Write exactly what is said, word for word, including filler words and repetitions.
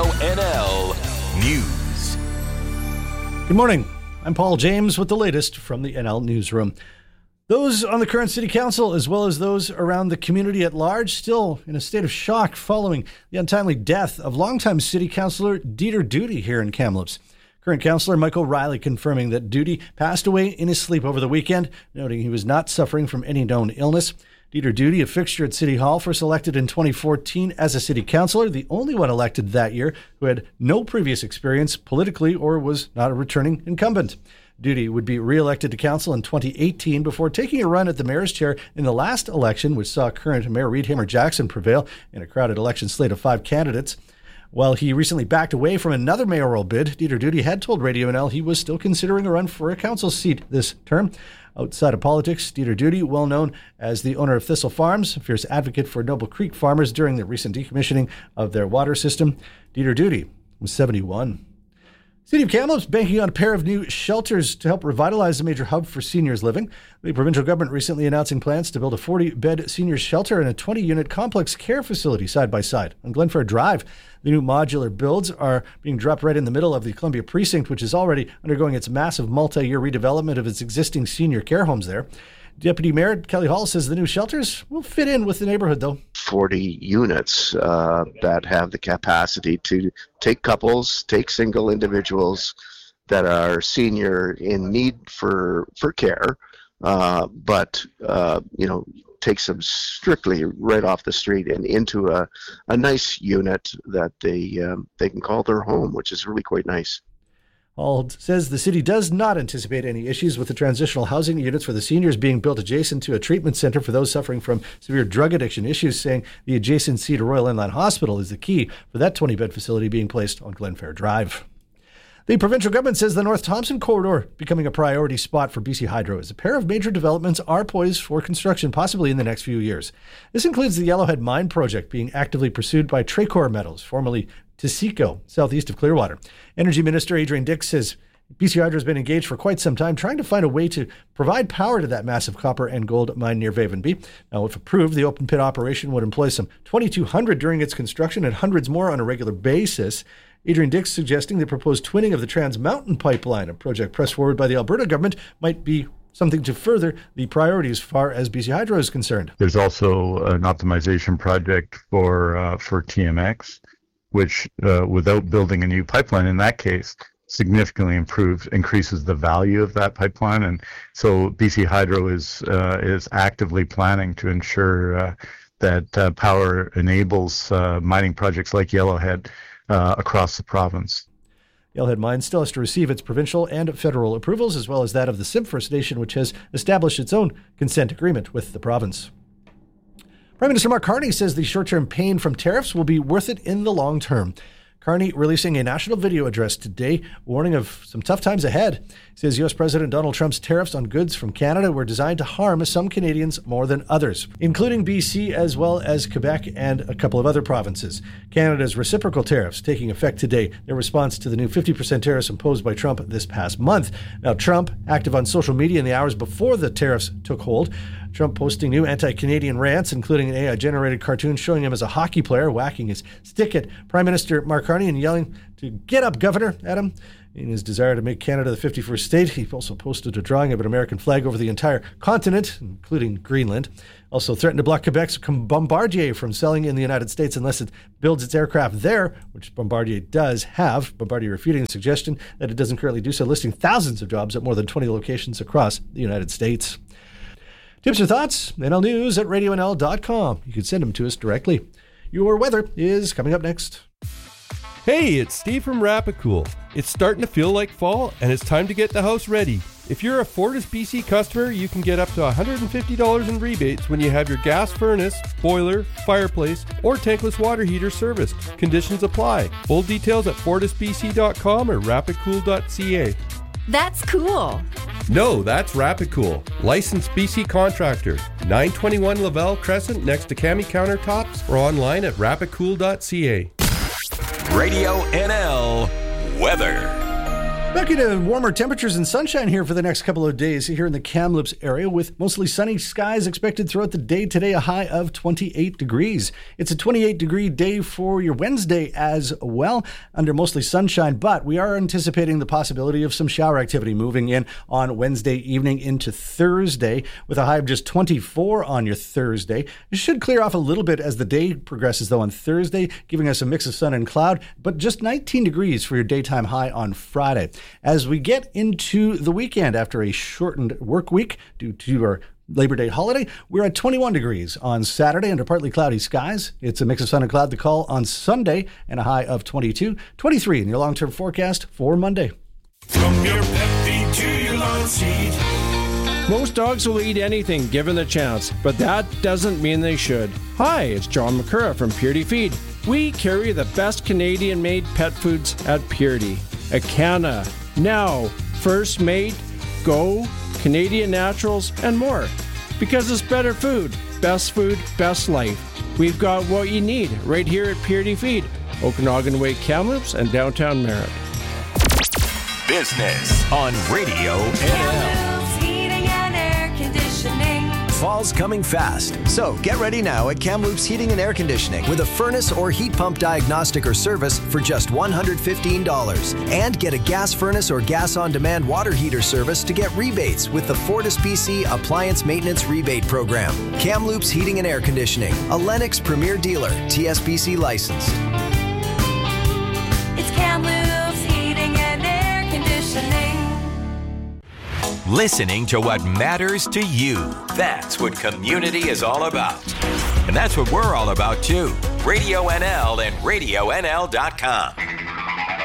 Radio N L News. Good morning. I'm Paul James with the latest from the N L Newsroom. Those on the current city council, as well as those around the community at large, still in a state of shock following the untimely death of longtime city councillor Dieter Duty here in Kamloops. Current councillor Michael Riley confirming that Duty passed away in his sleep over the weekend, noting he was not suffering from any known illness. Dieter Duty, a fixture at City Hall, first elected in twenty fourteen as a city councillor, the only one elected that year who had no previous experience politically or was not a returning incumbent. Duty would be re-elected to council in twenty eighteen before taking a run at the mayor's chair in the last election, which saw current Mayor Reed Hamer-Jackson prevail in a crowded election slate of five candidates. While he recently backed away from another mayoral bid, Dieter Duty had told Radio N L he was still considering a run for a council seat this term. Outside of politics, Dieter Duty, well known as the owner of Thistle Farms, a fierce advocate for Noble Creek farmers during the recent decommissioning of their water system. Dieter Duty was seventy-one. City of Kamloops banking on a pair of new shelters to help revitalize a major hub for seniors living. The provincial government recently announcing plans to build a forty-bed seniors shelter and a twenty-unit complex care facility side by side on Glenfair Drive. The new modular builds are being dropped right in the middle of the Columbia Precinct, which is already undergoing its massive multi-year redevelopment of its existing senior care homes there. Deputy Mayor Kelly Hall says the new shelters will fit in with the neighborhood, though. forty units uh, that have the capacity to take couples, take single individuals that are senior in need for for care, uh, but uh, you know, takes them strictly right off the street and into a, a nice unit that they um, they can call their home, which is really quite nice. Hall says the city does not anticipate any issues with the transitional housing units for the seniors being built adjacent to a treatment center for those suffering from severe drug addiction issues, saying the adjacency to Royal Inland Hospital is the key for that twenty-bed facility being placed on Glenfair Drive. The provincial government says the North Thompson corridor becoming a priority spot for B C Hydro as a pair of major developments are poised for construction possibly in the next few years. This includes the Yellowhead Mine project being actively pursued by Tracor Metals, formerly Tesico, southeast of Clearwater. Energy Minister Adrian Dix says B C Hydro has been engaged for quite some time trying to find a way to provide power to that massive copper and gold mine near Vavenby. Now, if approved, the open pit operation would employ some twenty-two hundred during its construction and hundreds more on a regular basis. Adrian Dix suggesting the proposed twinning of the Trans Mountain Pipeline, a project pressed forward by the Alberta government, might be something to further the priority as far as B C Hydro is concerned. There's also an optimization project for uh, for T M X, which, uh, without building a new pipeline, in that case, significantly improves, increases the value of that pipeline. And so B C Hydro is uh, is actively planning to ensure uh, that uh, power enables uh, mining projects like Yellowhead uh, across the province. Yellowhead Mine still has to receive its provincial and federal approvals, as well as that of the Sim First Nation, which has established its own consent agreement with the province. Prime Minister Mark Carney says the short-term pain from tariffs will be worth it in the long term. Carney releasing a national video address today, warning of some tough times ahead. He says U S President Donald Trump's tariffs on goods from Canada were designed to harm some Canadians more than others, including B C as well as Quebec and a couple of other provinces. Canada's reciprocal tariffs taking effect today, their response to the new fifty percent tariffs imposed by Trump this past month. Now, Trump, active on social media in the hours before the tariffs took hold, Trump posting new anti-Canadian rants, including an A I-generated cartoon showing him as a hockey player whacking his stick at Prime Minister Mark Carney and yelling to "Get up, Governor," at him. In his desire to make Canada the fifty-first state, he also posted a drawing of an American flag over the entire continent, including Greenland. Also threatened to block Quebec's Bombardier from selling in the United States unless it builds its aircraft there, which Bombardier does have. Bombardier refuting the suggestion that it doesn't currently do so, listing thousands of jobs at more than twenty locations across the United States. Tips or thoughts? N L News at radio n l dot com. You can send them to us directly. Your weather is coming up next. Hey, it's Steve from Rapicool. It's starting to feel like fall, and it's time to get the house ready. If you're a Fortis B C customer, you can get up to one hundred fifty dollars in rebates when you have your gas furnace, boiler, fireplace, or tankless water heater serviced. Conditions apply. Full details at fortis b c dot com or rapicool dot c a. That's cool. No, that's Rapicool. Licensed B C contractor. nine twenty-one Lavelle Crescent next to Cami Countertops or online at rapicool dot c a. Radio N L weather. Back into warmer temperatures and sunshine here for the next couple of days here in the Kamloops area, with mostly sunny skies expected throughout the day today, a high of twenty-eight degrees. It's a twenty-eight degree day for your Wednesday as well, under mostly sunshine, but we are anticipating the possibility of some shower activity moving in on Wednesday evening into Thursday, with a high of just twenty-four on your Thursday. It should clear off a little bit as the day progresses, though, on Thursday, giving us a mix of sun and cloud, but just nineteen degrees for your daytime high on Friday. As we get into the weekend after a shortened work week due to our Labor Day holiday, we're at twenty-one degrees on Saturday under partly cloudy skies. It's a mix of sun and cloud to call on Sunday and a high of twenty-two, twenty-three in your long-term forecast for Monday. From your pet feed to your lawn seed. Most dogs will eat anything given the chance, but that doesn't mean they should. Hi, it's John McCurra from Purity Feed. We carry the best Canadian-made pet foods at Purity. Acana, Now, First Mate, Go, Canadian Naturals, and more. Because it's better food, best food, best life. We've got what you need right here at Purity Feed, Okanagan Way, Kamloops, and downtown Merritt. Business on Radio N L. Kamloops Heating and Air Conditioning. Fall's coming fast, so get ready now at Kamloops Heating and Air Conditioning with a furnace or heat pump diagnostic or service for just one hundred fifteen dollars. And get a gas furnace or gas on-demand water heater service to get rebates with the Fortis B C Appliance Maintenance Rebate Program. Kamloops Heating and Air Conditioning, a Lennox Premier Dealer, T S B C licensed. It's Kamloops Heating and Air Conditioning. Listening to what matters to you. That's what community is all about. And that's what we're all about, too. Radio N L and radio N L dot com.